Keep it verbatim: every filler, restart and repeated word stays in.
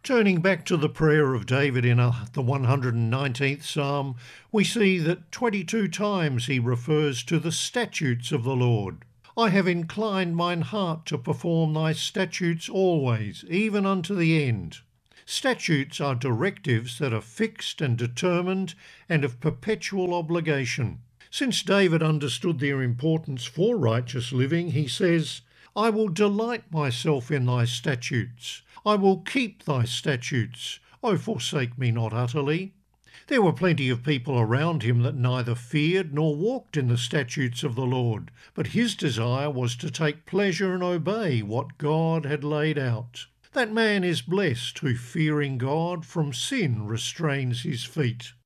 Turning back to the prayer of David in uh, the one hundred nineteenth Psalm, we see that twenty-two times he refers to the statutes of the Lord. I have inclined mine heart to perform thy statutes always, even unto the end. Statutes are directives that are fixed and determined and of perpetual obligation. Since David understood their importance for righteous living, he says, I will delight myself in thy statutes. I will keep thy statutes. O forsake me not utterly. There were plenty of people around him that neither feared nor walked in the statutes of the Lord, but his desire was to take pleasure and obey what God had laid out. That man is blessed who, fearing God, from sin restrains his feet.